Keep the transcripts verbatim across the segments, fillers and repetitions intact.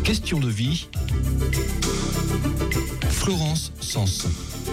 Question de vie. Florence Sanson.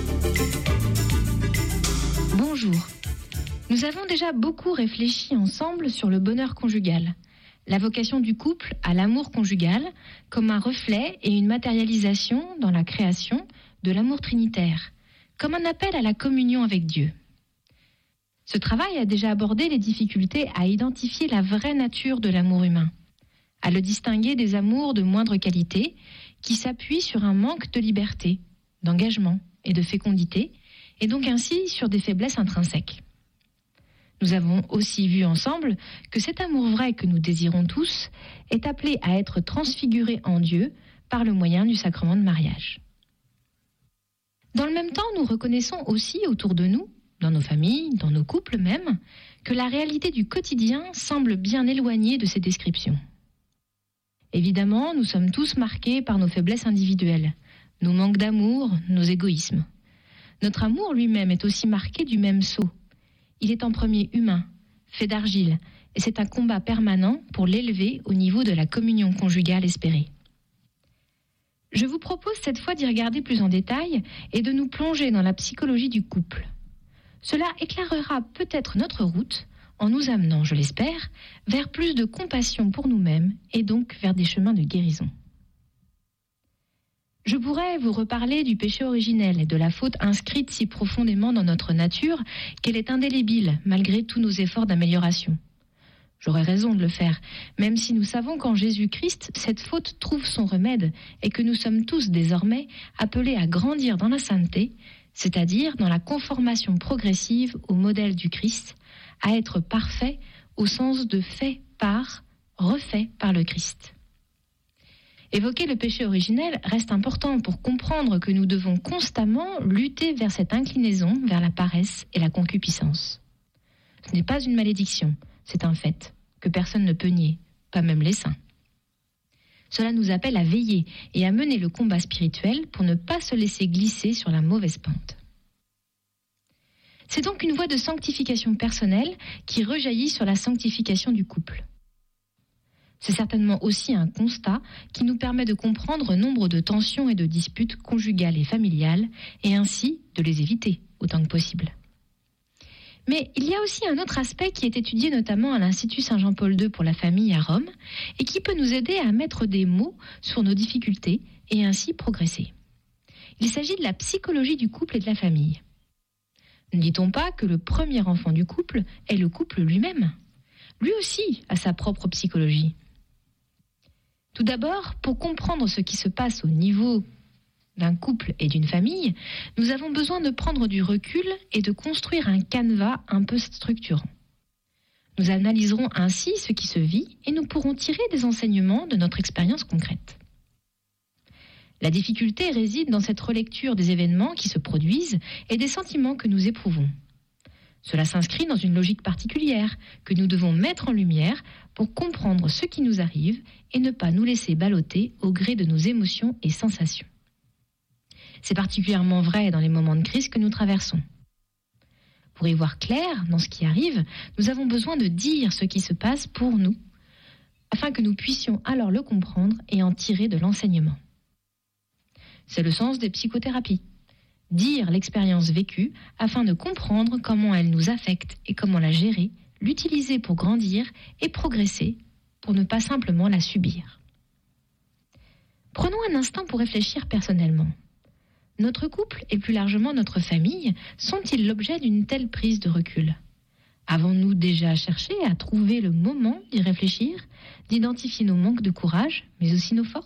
Bonjour. Nous avons déjà beaucoup réfléchi ensemble sur le bonheur conjugal, la vocation du couple à l'amour conjugal comme un reflet et une matérialisation dans la création de l'amour trinitaire, comme un appel à la communion avec Dieu. Ce travail a déjà abordé les difficultés à identifier la vraie nature de l'amour humain, à le distinguer des amours de moindre qualité qui s'appuient sur un manque de liberté, d'engagement et de fécondité, et donc ainsi sur des faiblesses intrinsèques. Nous avons aussi vu ensemble que cet amour vrai que nous désirons tous est appelé à être transfiguré en Dieu par le moyen du sacrement de mariage. Dans le même temps, nous reconnaissons aussi autour de nous, dans nos familles, dans nos couples même, que la réalité du quotidien semble bien éloignée de ces descriptions. Évidemment, nous sommes tous marqués par nos faiblesses individuelles, nos manques d'amour, nos égoïsmes. Notre amour lui-même est aussi marqué du même sceau. Il est en premier humain, fait d'argile, et c'est un combat permanent pour l'élever au niveau de la communion conjugale espérée. Je vous propose cette fois d'y regarder plus en détail et de nous plonger dans la psychologie du couple. Cela éclairera peut-être notre route en nous amenant, je l'espère, vers plus de compassion pour nous-mêmes et donc vers des chemins de guérison. Je pourrais vous reparler du péché originel et de la faute inscrite si profondément dans notre nature qu'elle est indélébile malgré tous nos efforts d'amélioration. J'aurais raison de le faire, même si nous savons qu'en Jésus-Christ, cette faute trouve son remède et que nous sommes tous désormais appelés à grandir dans la sainteté, c'est-à-dire dans la conformation progressive au modèle du Christ, à être parfait au sens de fait par, refait par le Christ. Évoquer le péché originel reste important pour comprendre que nous devons constamment lutter vers cette inclinaison vers la paresse et la concupiscence. Ce n'est pas une malédiction, c'est un fait que personne ne peut nier, pas même les saints. Cela nous appelle à veiller et à mener le combat spirituel pour ne pas se laisser glisser sur la mauvaise pente. C'est donc une voie de sanctification personnelle qui rejaillit sur la sanctification du couple. C'est certainement aussi un constat qui nous permet de comprendre nombre de tensions et de disputes conjugales et familiales et ainsi de les éviter autant que possible. Mais il y a aussi un autre aspect qui est étudié notamment à l'Institut Saint-Jean-Paul deux pour la famille à Rome et qui peut nous aider à mettre des mots sur nos difficultés et ainsi progresser. Il s'agit de la psychologie du couple et de la famille. Ne dit-on pas que le premier enfant du couple est le couple lui-même ? Lui aussi a sa propre psychologie. Tout d'abord, pour comprendre ce qui se passe au niveau d'un couple et d'une famille, nous avons besoin de prendre du recul et de construire un canevas un peu structurant. Nous analyserons ainsi ce qui se vit et nous pourrons tirer des enseignements de notre expérience concrète. La difficulté réside dans cette relecture des événements qui se produisent et des sentiments que nous éprouvons. Cela s'inscrit dans une logique particulière que nous devons mettre en lumière pour comprendre ce qui nous arrive et ne pas nous laisser balloter au gré de nos émotions et sensations. C'est particulièrement vrai dans les moments de crise que nous traversons. Pour y voir clair dans ce qui arrive, nous avons besoin de dire ce qui se passe pour nous, afin que nous puissions alors le comprendre et en tirer de l'enseignement. C'est le sens des psychothérapies. Dire l'expérience vécue afin de comprendre comment elle nous affecte et comment la gérer, l'utiliser pour grandir et progresser pour ne pas simplement la subir. Prenons un instant pour réfléchir personnellement. Notre couple et plus largement notre famille sont-ils l'objet d'une telle prise de recul ? Avons-nous déjà cherché à trouver le moment d'y réfléchir, d'identifier nos manques de courage, mais aussi nos forces ?